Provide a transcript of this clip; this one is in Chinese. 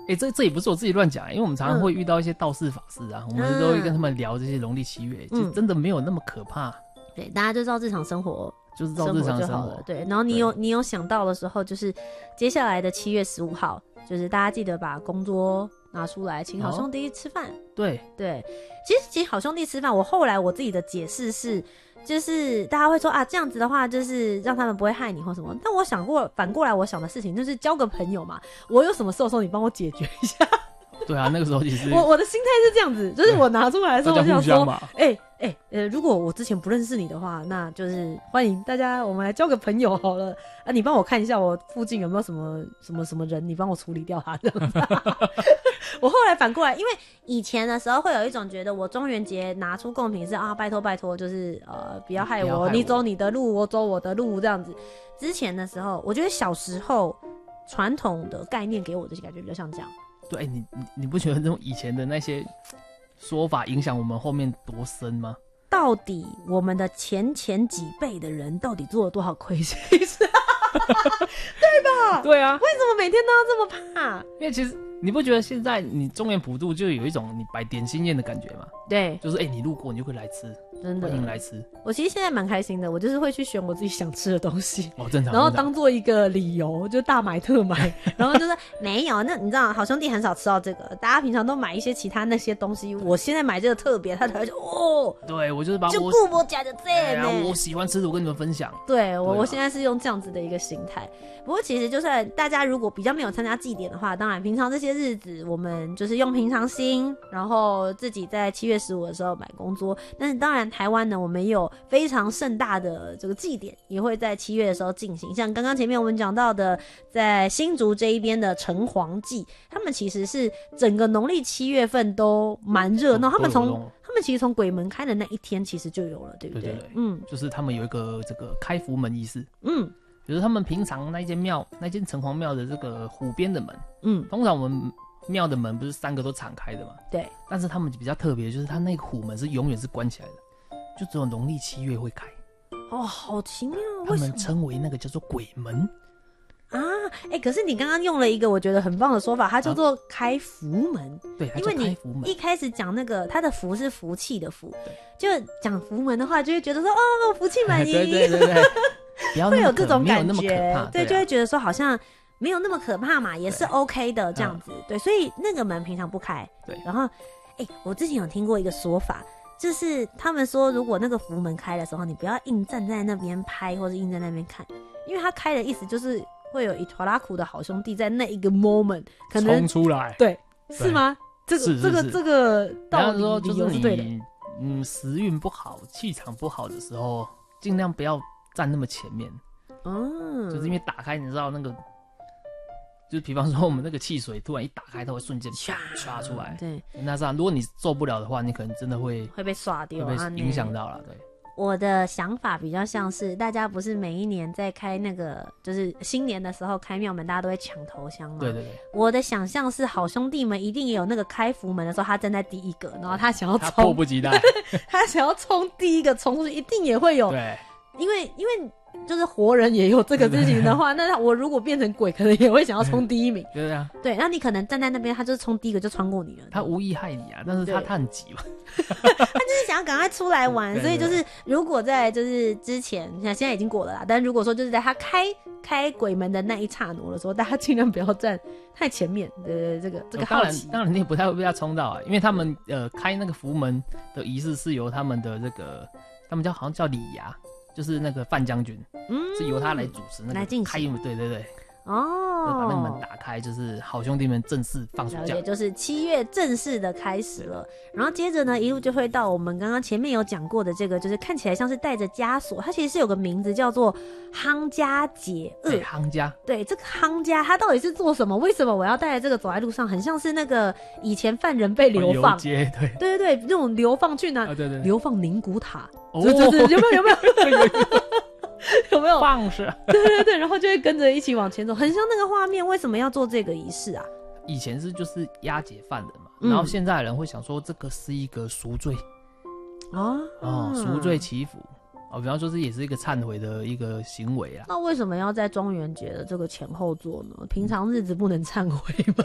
这也不是我自己乱讲，因为我们常常会遇到一些道士法师啊，我们都会跟他们聊这些农历7月，就真的没有那么可怕。 对，大家就照日常生活， 就是照日常生活。 对，然后你有想到的时候，就是接下来的7月15号，就是大家记得把公桌拿出来，请好兄弟吃饭。 对， 其实请好兄弟吃饭，后来我自己的解释是。就是大家会说啊，这样子的话就是让他们不会害你或什么。但我反过来我想的事情就是交个朋友嘛，我有什么事的时候你帮我解决一下。 对啊，那个时候其实我的心态是这样子，就是我拿出来的时候我就想说，如果我之前不认识你的话，那就是欢迎大家，我们来交个朋友好了啊。你帮我看一下我附近有没有什么人，你帮我处理掉他这样子。我后来反过来，因为以前的时候会有一种觉得我中元节拿出贡品是啊，拜托，就是不要害我，你走你的路，我走我的路这样子。之前的时候，我觉得小时候传统的概念给我的感觉比较像这样。 对，你不觉得这种以前的那些说法影响我们后面多深吗？ 到底我们的前几辈的人到底做了多少亏心事？对吧？ 对啊， 为什么每天都要这么怕？ 因为其实你不觉得现在你中元普渡就有一种你摆点心宴的感觉吗？ 对， 就是你路过你就会来吃，真的欢迎来吃。 我其实现在蛮开心的，我就是会去选我自己想吃的东西， 正常， 然后当做一个理由就大买特买，然后就是没有，那你知道好兄弟很少吃到这个，大家平常都买一些其他那些东西，我现在买这个特别，他才会说对，我就是把就顾我家的这呢， 我喜欢吃的我跟你们分享。 对，我现在是用这样子的一个心态。不过其实就算大家如果比较没有参加祭典的话，当然平常这些日子我们就是用平常心，然后自己在7月15的时候买公桌。但是当然台湾呢，我们也有非常盛大的这个祭典，也会在7月的时候进行。像刚刚前面我们讲到的，在新竹这一边的城隍祭，他们其实是整个农历7月份都蛮热闹。他们其实从鬼门开的那一天其实就有了，对不对？ 对，就是他们有一个这个开福门仪式。比如他们平常那间城隍庙的这个湖边的门，通常我们庙的门不是3个都敞开的嘛？对。但是他们比较特别，就是他那个虎门是永远是关起来的，就只有农历7月会开。 好奇妙！ 他们称为那个叫做鬼门啊。可是你刚刚用了一个我觉得很棒的说法，它叫做开福门。 对，它叫开福门。 因为你一开始讲那个它的福是福气的福，就讲福门的话，就会觉得说福气满盈。 对。 会有这种感觉， 对，就会觉得说好像没有那么可怕嘛，也是 OK 的这样子，对，所以那个门平常不开，对。然后，我之前有听过一个说法，就是他们说，如果那个福门开的时候，你不要硬站在那边拍，或者硬在那边看，因为它开的意思就是会有一坨拉苦的好兄弟在那一个 moment 可能冲出来， 对，是吗？这个道理理由是对的。 时运不好、气场不好的时候，尽量不要站那么前面，就是因为打开，你知道那个，就比方说我们那个汽水突然一打开，它会瞬间刷出来。对，那这样如果你受不了的话，你可能真的会被刷掉， 会被影响到了。对， 我的想法比较像是，大家不是每一年在开那个，就是新年的时候开庙门，大家都会抢头香吗？对。我的想象是，好兄弟们一定也有那个开福门的时候，他站在第一个，然后他想要冲， 他迫不及待， 他想要冲第一个冲出去，一定也会有。 对。 因为就是活人也有这个事情的话，那我如果变成鬼，可能也会想要冲第一名。 对啊， 对，那你可能站在那边，他就是冲第一个就穿过你了。 他无意害你啊，但是他很急嘛， 他就是想要赶快出来玩，所以就是如果在就是之前，现在已经过了啦，但如果说就是在他开鬼门的那一刹那的时候，大家尽量不要站太前面。这个好奇， 当然你也不太会被他冲到啊，因为他们开那个福门的仪式是由他们的这个，他们好像叫李牙。就是那个范将军，是由他来主持那个开运，对，把那个门打开，就是好兄弟们正式放暑假， 也就是7月正式的开始了。然后接着呢，一路就会到我们刚刚前面有讲过的这个，就是看起来像是带着枷锁，它其实是有个名字叫做夯家解厄。 对，夯家。对， 这个夯家它到底是做什么？为什么我要带着这个走在路上？很像是那个以前犯人被流放，对，那种流放去哪？对，流放宁古塔。有没有？有没有放肆？ 对，然后就会跟着一起往前走，很像那个画面。为什么要做这个仪式啊？ 以前就是押解犯人嘛，然后现在的人会想说这个是一个赎罪赎罪祈福比方说这也是一个忏悔的一个行为啊。 那为什么要在中元节的这个前后做呢？平常日子不能忏悔吗？